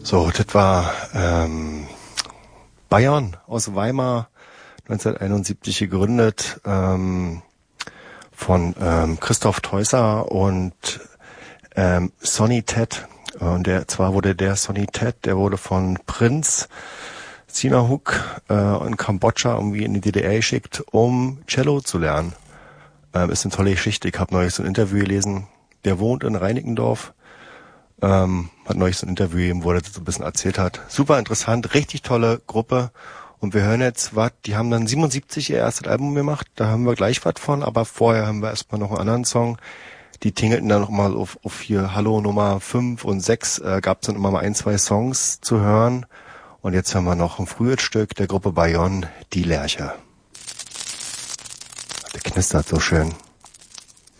So, das war Bayern aus Weimar, 1971 gegründet, von Christoph Teusser und Sonny Ted. Und der Sonny Ted, der wurde von Prinz Sihanouk in Kambodscha irgendwie in die DDR geschickt, um Cello zu lernen. Ist eine tolle Geschichte. Ich habe neulich so ein Interview gelesen. Der wohnt in Reinickendorf. Hat neulich so ein Interview gegeben, wo er das so ein bisschen erzählt hat. Super interessant, richtig tolle Gruppe. Und wir hören jetzt was, die haben dann 77 ihr erstes Album gemacht, da haben wir gleich was von, aber vorher haben wir erstmal noch einen anderen Song. Die tingelten dann noch mal auf hier Hallo Nummer 5 und 6, gab's dann immer mal ein, zwei Songs zu hören. Und jetzt hören wir noch ein frühes Stück der Gruppe Bayonne, Die Lerche. Der knistert so schön.